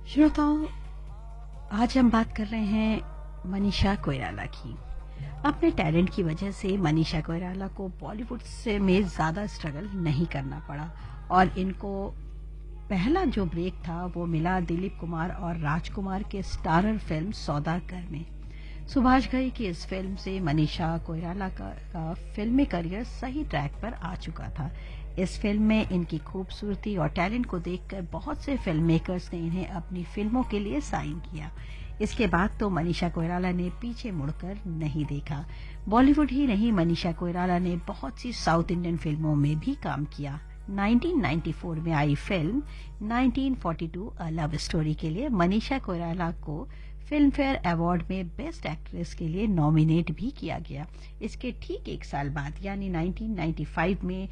श्रोताओं, आज हम बात कर रहे हैं मनीषा कोइराला की। अपने टैलेंट की वजह से मनीषा कोइराला को बॉलीवुड से में ज्यादा स्ट्रगल नहीं करना पड़ा और इनको पहला जो ब्रेक था वो मिला दिलीप कुमार और राजकुमार के स्टारर फिल्म सौदागर में। सुभाष घई की इस फिल्म से मनीषा कोइराला का फिल्मी करियर सही ट्रैक पर आ चुका था। इस फिल्म में इनकी खूबसूरती और टैलेंट को देखकर बहुत से फिल्म मेकर्स ने इन्हें अपनी फिल्मों के लिए साइन किया। इसके बाद तो मनीषा कोइराला ने पीछे मुड़कर नहीं देखा। बॉलीवुड ही नहीं, मनीषा कोइराला ने बहुत सी साउथ इंडियन फिल्मों में भी काम किया। 1994 में आई फिल्म 1942 अ लव स्टोरी के लिए मनीषा कोइराला को फिल्म फेयर अवार्ड में बेस्ट एक्ट्रेस के लिए नॉमिनेट भी किया गया। इसके ठीक एक साल बाद यानी 1995 में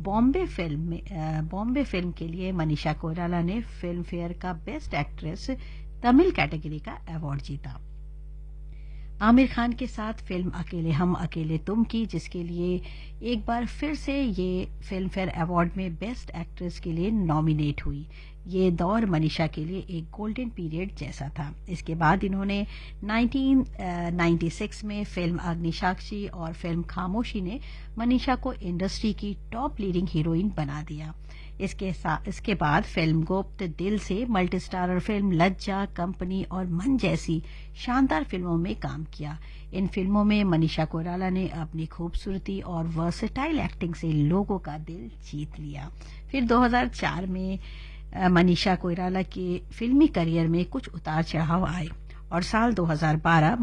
बॉम्बे फिल्म के लिए मनीषा कोइराला ने फिल्म फेयर का बेस्ट एक्ट्रेस तमिल कैटेगरी का अवार्ड जीता। आमिर खान के साथ फिल्म अकेले हम अकेले तुम की, जिसके लिए एक बार फिर से ये फिल्म फेयर अवार्ड में बेस्ट एक्ट्रेस के लिए नॉमिनेट हुई। ये दौर मनीषा के लिए एक गोल्डन पीरियड जैसा था। इसके बाद इन्होंने 1996 में फिल्म अग्निसाक्षी और फिल्म खामोशी ने मनीषा को इंडस्ट्री की टॉप लीडिंग हीरोइन बना दिया। इसके बाद फिल्म गुप्त, दिल से, मल्टी स्टारर फिल्म लज्जा, कंपनी और मन जैसी शानदार फिल्मों में काम किया। इन फिल्मों में मनीषा कोइराला ने अपनी खूबसूरती और वर्सेटाइल एक्टिंग से लोगों का दिल जीत लिया। फिर 2004 में मनीषा कोइराला के फिल्मी करियर में कुछ उतार चढ़ाव आए और साल 2012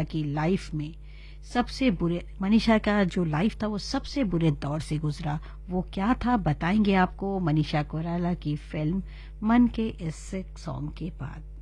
मनीषा का जो लाइफ था वो सबसे बुरे दौर से गुजरा। वो क्या था बताएंगे आपको मनीषा कोइराला की फिल्म मन के इस सॉन्ग के बाद।